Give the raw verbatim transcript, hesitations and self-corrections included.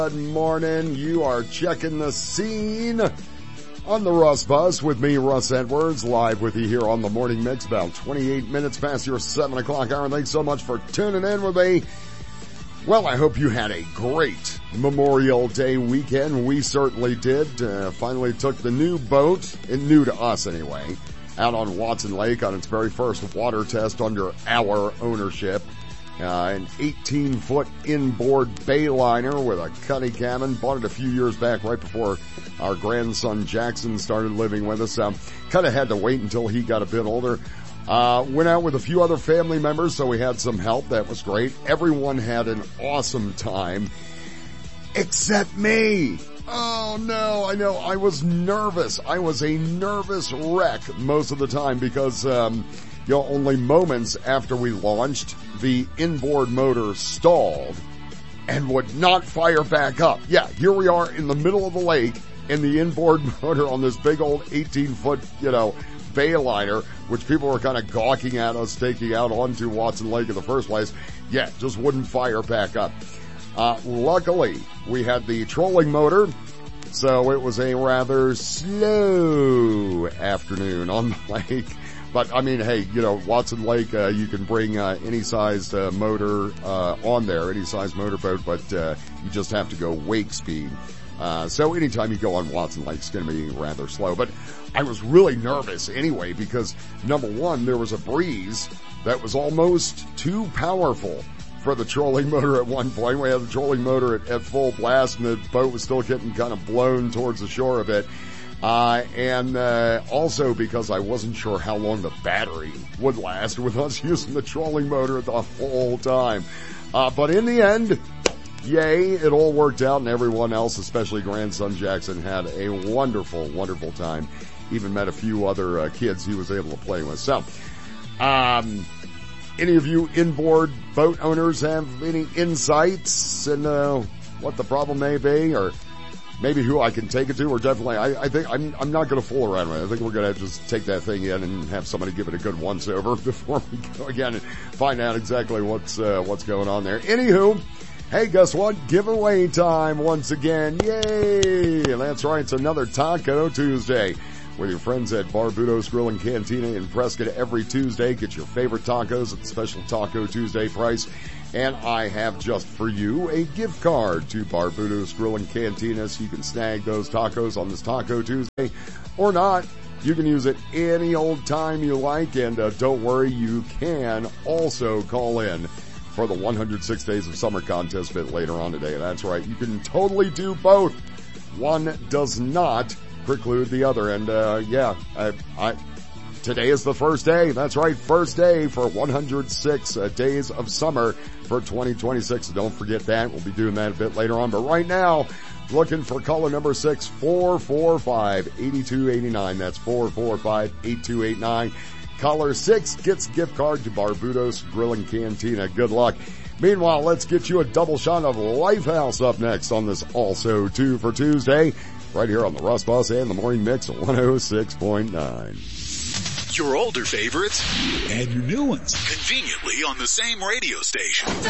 Good morning. You are checking the scene on the Russ Buzz with me, Russ Edwards, live with you here on the Morning Mix, about twenty-eight minutes past your seven o'clock hour. And thanks so much for tuning in with me. Well, I hope you had a great Memorial Day weekend. We certainly did. Uh, finally took the new boat, and new to us anyway, out on Watson Lake on its very first water test under our ownership. Uh, an eighteen foot inboard bayliner with a cuddy cabin. Bought it a few years back right before our grandson Jackson started living with us. Um, kind of had to wait until he got a bit older. Uh, went out with a few other family members, so we had some help. That was great. Everyone had an awesome time, except me. Oh no, I know. I was nervous. I was a nervous wreck most of the time because, um, you know, only moments after we launched, the inboard motor stalled and would not fire back up. Yeah, here we are in the middle of the lake and the inboard motor on this big old eighteen foot, you know, bayliner, which people were kind of gawking at us taking out onto Watson Lake in the first place. Yeah, just wouldn't fire back up. Uh, luckily, we had the trolling motor, so it was a rather slow afternoon on the lake. But, I mean, hey, you know, Watson Lake, uh, you can bring uh, any size uh, motor uh on there, any size motorboat, but uh you just have to go wake speed. Uh so anytime you go on Watson Lake, it's going to be rather slow. But I was really nervous anyway because, number one, there was a breeze that was almost too powerful for the trolling motor at one point. We had the trolling motor at, at full blast, and the boat was still getting kind of blown towards the shore a bit. Uh, and, uh, also because I wasn't sure how long the battery would last with us using the trolling motor the whole time. Uh, but in the end, yay, it all worked out, and everyone else, especially grandson Jackson, had a wonderful, wonderful time. Even met a few other uh, kids he was able to play with. So, um, any of you inboard boat owners have any insights into what the problem may be, or maybe who I can take it to, or definitely, I, I think, I'm, I'm not gonna fool around with it. I think we're gonna just take that thing in and have somebody give it a good once over before we go again and find out exactly what's, uh, what's going on there. Anywho, hey, guess what? Giveaway time once again. Yay! That's right. It's another Taco Tuesday with your friends at Barbudos Grill and Cantina in Prescott every Tuesday. Get your favorite tacos at the special Taco Tuesday price. And I have just for you a gift card to Barbudos Grill and Cantina, so you can snag those tacos on this Taco Tuesday or not. You can use it any old time you like, and uh, don't worry, you can also call in for the one hundred six Days of Summer contest bit later on today. That's right. You can totally do both. One does not preclude the other. And, uh, yeah, I, I, today is the first day. That's right. First day for one hundred six uh, Days of Summer for twenty twenty-six. So don't forget that. We'll be doing that a bit later on. But right now, looking for caller number six, four four five, eight two eight nine. That's four four five, eight two eight nine. Caller six gets gift card to Barbudos Grill and Cantina. Good luck. Meanwhile, let's get you a double shot of Lifehouse up next on this Also Two for Tuesday, right here on the Russ Buzz and the Morning Mix at one oh six point nine. Your older favorites and your new ones conveniently on the same radio station.